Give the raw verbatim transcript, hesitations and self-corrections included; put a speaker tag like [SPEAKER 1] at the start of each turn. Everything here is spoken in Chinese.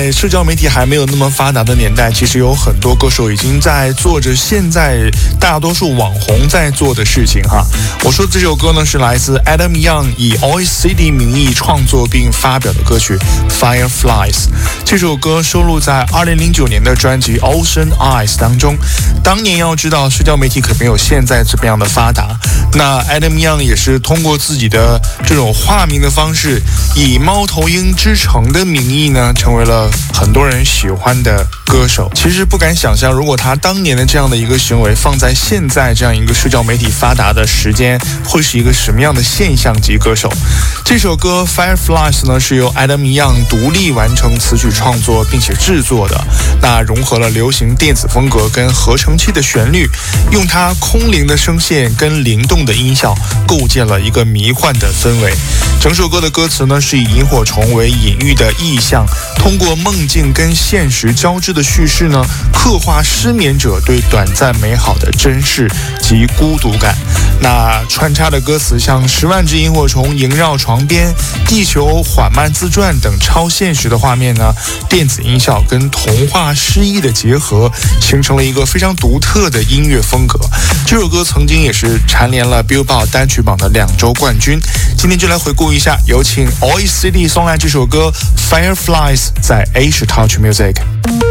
[SPEAKER 1] 在社交媒体还没有那么发达的年代，其实有很多歌手已经在做着现在大多数网红在做的事情哈。我说的这首歌呢，是来自 Adam Young 以 Oasis 名义创作并发表的歌曲 Fireflies。 这首歌收录在二零零九年的专辑 Ocean Eyes 当中。当年要知道，社交媒体可没有现在这么样的发达，那 Adam Young 也是通过自己的这种化名的方式，以猫头鹰之城的名义呢，成为了很多人喜欢的歌手。其实不敢想象，如果他当年的这样的一个行为放在现在这样一个社交媒体发达的时间，会是一个什么样的现象级歌手。这首歌 Fireflies 呢，是由 Adam Young 独立完成词曲创作并且制作的，那融合了流行电子风格跟合成器的旋律，用它空灵的声线跟灵动的音效构建了一个迷幻的氛围。整首歌的歌词呢，是以萤火虫为隐喻的意象，通过梦境跟现实交织的叙事呢，刻画失眠者对短暂美好的珍视及孤独感。那穿插的歌词像十万只萤火虫萦绕床边、地球缓慢自转等超现实的画面呢，电子音效跟童话诗意的结合，形成了一个非常独特的音乐风格。这首歌曾经也是蝉联了 Billboard 单曲榜的两周冠军。今天就来回顾一下，有请 Oasis 送来这首歌 Fireflies 在 Asia Touch Music。